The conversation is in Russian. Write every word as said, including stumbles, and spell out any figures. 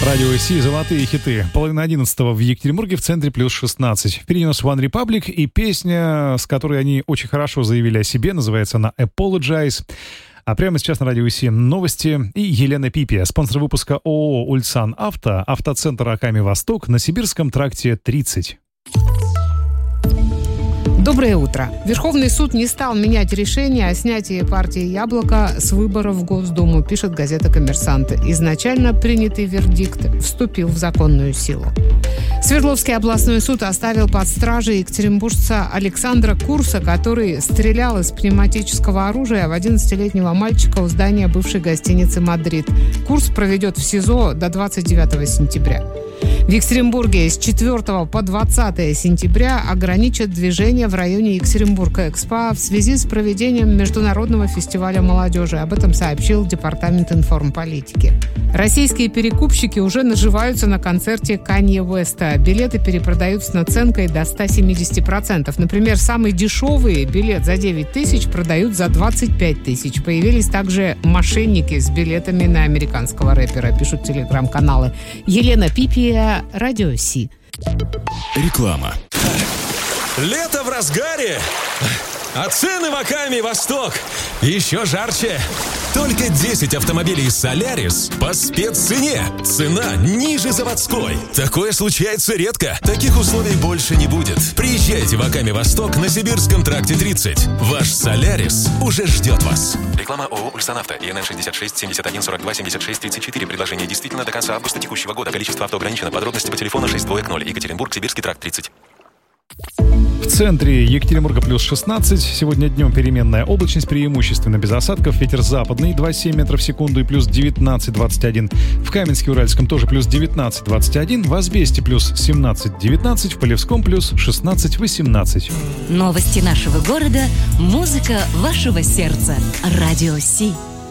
Радио Си, золотые хиты. Половина одиннадцатого в Екатеринбурге, в центре плюс шестнадцать. Впереди у нас One Republic и песня, с которой они очень хорошо заявили о себе, называется она «Apologize». А прямо сейчас на Радио Си новости и Елена Пипия, спонсор выпуска ООО «Ульсан Авто», автоцентр Аками Восток на Сибирском тракте тридцать. Доброе утро. Верховный суд не стал менять решение о снятии партии «Яблоко» с выборов в Госдуму, пишет газета «Коммерсант». Изначально принятый вердикт вступил в законную силу. Свердловский областной суд оставил под стражей екатеринбуржца Александра Курса, который стрелял из пневматического оружия в одиннадцатилетнего мальчика у здания бывшей гостиницы «Мадрид». Курс проведет в СИЗО до двадцать девятого сентября. В Екатеринбурге с четвёртого по двадцатое сентября ограничат движение в районе Екатеринбург-Экспо в связи с проведением Международного фестиваля молодежи. Об этом сообщил Департамент информполитики. Российские перекупщики уже наживаются на концерте Канье Уэста. Билеты перепродают с наценкой до ста семидесяти процентов. Например, самый дешевый билет за девять тысяч продают за двадцать пять тысяч. Появились также мошенники с билетами на американского рэпера, пишут телеграм-каналы. Елена Пипия, Радио Си. Реклама. Лето в разгаре, а цены в Аками Восток еще жарче. Только десять автомобилей Solaris по спеццене. Цена ниже заводской. Такое случается редко. Таких условий больше не будет. Приезжайте в Аками Восток на Сибирском тракте тридцать. Ваш Solaris уже ждет вас. Реклама ООО «Ульсан Авто». ИНН шестьдесят шесть семьдесят один сорок два семьдесят шесть тридцать четыре. Предложение действительно до конца августа текущего года. Количество авто ограничено. Подробности по телефону шесть два ноль. Екатеринбург, Сибирский тракт тридцать. В центре Екатеринбурга плюс шестнадцать. Сегодня днем переменная облачность, преимущественно без осадков. Ветер западный двадцать семь метров в секунду и плюс девятнадцать двадцать один. В Каменске-Уральском тоже плюс девятнадцать двадцать один. В Азбесте плюс семнадцать девятнадцать. В Полевском плюс шестнадцать восемнадцать. Новости нашего города, музыка вашего сердца. Радио Си.